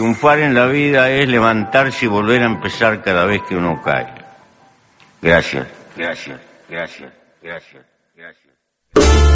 Triunfar en la vida es levantarse y volver a empezar cada vez que uno cae. Gracias, gracias, gracias, gracias, gracias.